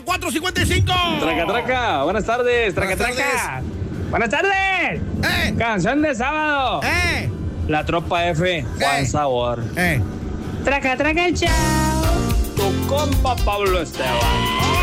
455. Traca, traca. Buenas tardes. Traca, Buenas traca. Buenas tardes. Canción de sábado. La Tropa F. Juan Sabor. Traca, traca, chao. Tu compa Pablo Esteban.